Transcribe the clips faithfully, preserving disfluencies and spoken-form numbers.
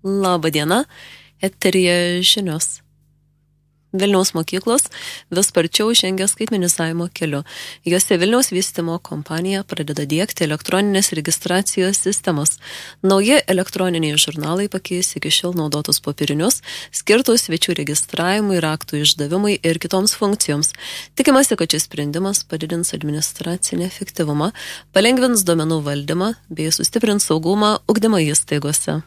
Labą dieną, eteryje žinios. Vilniaus mokyklos vis sparčiau žengia skaitmenizavimo keliu. Jose Vilniaus vystymo kompanija pradeda diegti elektroninės registracijos sistemas. Nauji elektroniniai žurnalai pakeis iki šiol naudotus popierinius, skirtus svečių registravimui, raktų išdavimui ir kitoms funkcijoms. Tikimasi, kad šis sprendimas padidins administracinį efektyvumą, palengvins duomenų valdymą bei sustiprins saugumą ugdymo įstaigose.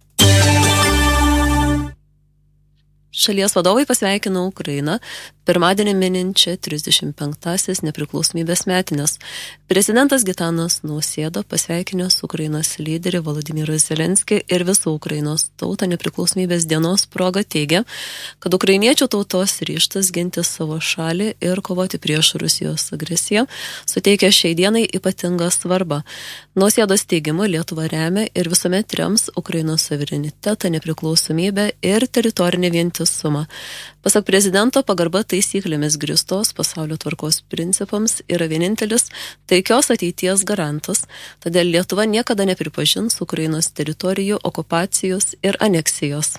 Šalies vadovai pasveikino Ukrainą pirmadienį mininčią trisdešimt penktąsias nepriklausomybės metinės. Prezidentas Gitanas Nausėda pasveikinęs Ukrainos lyderį Volodymyrą Zelenskį ir visą Ukrainos tautą nepriklausomybės dienos proga teigia, kad ukrainiečių tautos ryžtas ginti savo šalį ir kovoti prieš Rusijos agresiją suteikia šiai dienai ypatingą svarbą. Nausėdos teigimu Lietuva remia ir visuomet rems Ukrainos suverenitetą, nepriklausomybę ir teritorinį vientisumą. Pasak prezidento, pagarba taisyklėmis grįstos pasaulio tvarkos principams yra vienintelis taikios ateities garantas, todėl Lietuva niekada nepripažins Ukrainos teritorijų okupacijos ir aneksijos.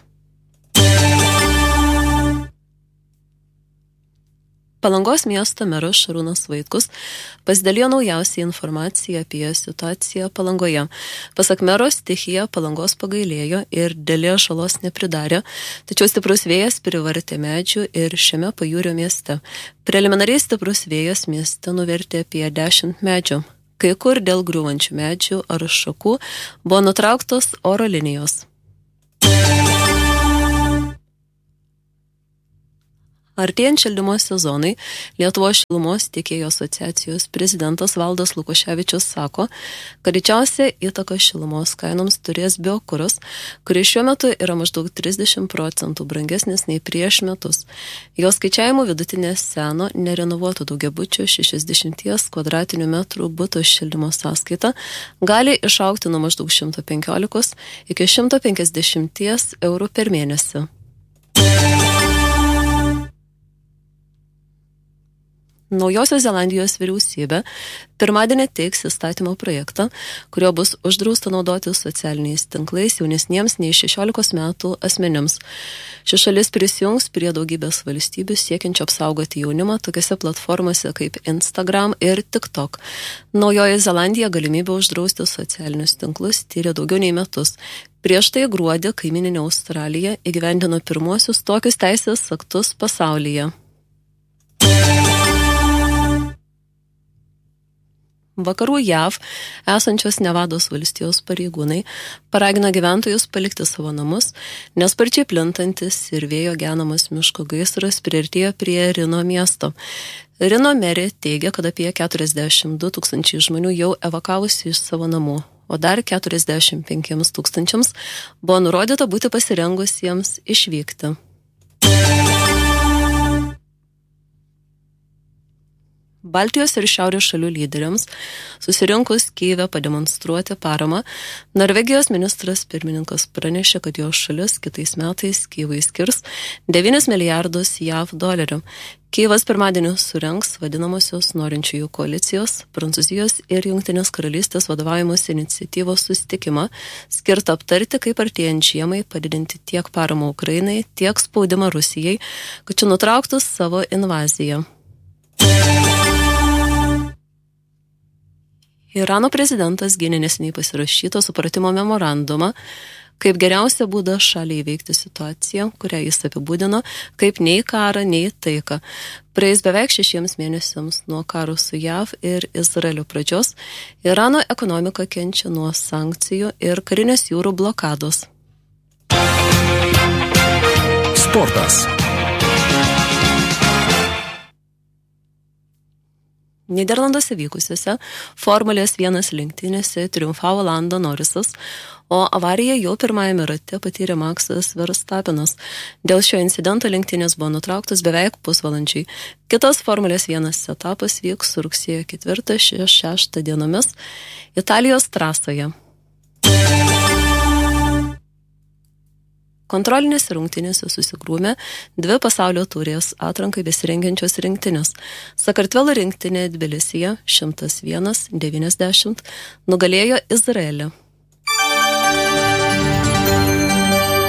Palangos miesto meras Šarūnas Vaitkus pasidalijo naujausią informaciją apie situaciją Palangoje. Pasak mero, stichija Palangos pagailėjo ir didelės žalos nepridarė, tačiau stiprus vėjas privartė medžių ir šiame pajūrio mieste. Preliminariai stiprus vėjas mieste nuvertė apie dešimt medžių. Kai kur dėl griūvančių medžių ar šakų buvo nutrauktos oro linijos. Artėjant šildymo sezonai, Lietuvos šilumos tiekėjų asociacijos prezidentas Valdas Lukoševičius sako, kad didžiausia įtaka šilumos kainoms turės biokuras, kuris šiuo metu yra maždaug trisdešimt procentų brangesnis nei prieš metus. Jo skaičiavimo vidutinė seno nerenovuotų daugiabučių šešiasdešimties kvadratinių metrų buto šildymo sąskaita gali išaugti nuo maždaug šimto penkiolikos iki šimto penkiasdešimties eurų per mėnesį. Naujosios Zelandijos vyriausybė pirmadienį teiks įstatymo projektą, kurio bus uždrausta naudoti socialiniais tinklais jaunesniems nei šešiolikos metų asmenims. Ši šalis prisijungs prie daugybės valstybių siekiančio apsaugoti jaunimą tokiose platformose kaip Instagram ir TikTok. Naujoji Zelandija galimybę uždrausti socialinius tinklus tyrė daugiau nei metus. Prieš tai gruodį kaimyninė Australija įgyvendino pirmuosius tokius teisės aktus pasaulyje. Vakarų J A V esančios Nevados valstijos pareigūnai paragino gyventojus palikti savo namus, nes sparčiai plintantis ir vėjo genamas miško gaisras priartėjo prie Rino miesto. Rino merė teigia, kad apie keturiasdešimt du tūkstančiai žmonių jau evakavusi iš savo namų, o dar keturiasdešimt penkiems tūkstančiams buvo nurodyta būti pasirengusiems išvykti. Baltijos ir Šiaurės šalių lyderiams susirinkus Kyjive pademonstruoti paramą, Norvegijos ministras pirmininkas pranešė, kad jo šalis kitais metais Kyjivui skirs devynis milijardus J A V dolerių. Kyjivas pirmadienį surengs vadinamosios norinčiųjų koalicijos, Prancūzijos ir Jungtinės karalystės vadovaujamos iniciatyvos susitikimą, skirtą aptarti, kaip artėjant žiemai padidinti tiek paramą Ukrainai, tiek spaudimą Rusijai, kad ši nutrauktų savo invaziją. Irano prezidentas gynė neseniai pasirašytą supratimo memorandumą, kaip geriausia būda šaliai įveikti situaciją, kurią jis apibūdino kaip nei karą, nei taiką. Praėjus beveik šešiems mėnesiams nuo karo su J A V ir Izraelio pradžios, Irano ekonomika kenčia nuo sankcijų ir karinės jūrų blokados. Sportas. Nyderlanduose vykusiuose Formulės vienas lenktynėse triumfavo Lando Norrisas, o avariją jau pirmajame rate patyrė Maksas Verstappenas. Dėl šio incidento lenktynės buvo nutrauktos beveik pusvalandžiai. Kitas Formulės vienas etapas vyks rugsėjo ketvirtą šeštą dienomis Italijos trasoje. Kontrolinėse rungtynėse susigrūmė dvi pasaulio taurės atrankai besirengiančios rinktinės. Sakartvelo rinktinė Tbilisyje šimtas vienas devyniasdešimt nugalėjo Izraelį.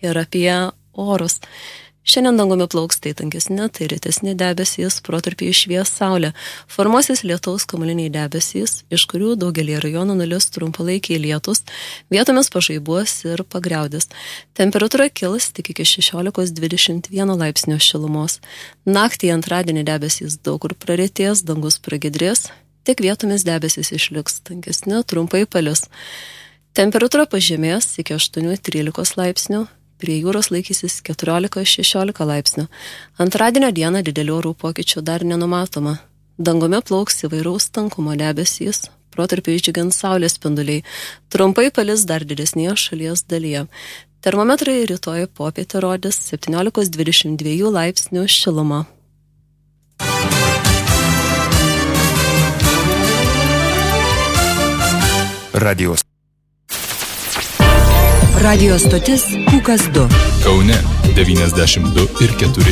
ir apie orus. Šiandien dangumi plauks tai tankesni, tai rytesni debesys, protarpiai švies saulė. Formuosis lietaus kamuoliniai debesys, iš kurių daugelį rajonų nulis trumpalaikiai lietus, vietomis pažaibuos ir pagriaudės. Temperatūra kils tik iki šešiolikos dvidešimt vieno laipsnio šilumos. Naktį antradienį debesys daug kur praretės, dangus pragiedrės, tik vietomis debesys išliks tankesni, trumpai palis. Temperatūra pažemės iki aštuonių trylikos laipsnių. Prie jūros laikysis keturiolika šešiolika laipsnių. Antradienio dieną didelių orų pokyčių dar nenumatoma. Dangumi plauks įvairaus tankumo debesys, protarpiais džiugins saulės spinduliai. Trumpai palis dar didesnėje šalies dalyje. Termometrai rytoj popietę rodys septyniolika dvidešimt dva laipsnių šilumą. Radijos. Radijos stotis Pūkas du. Kaune devyniasdešimt du ir keturi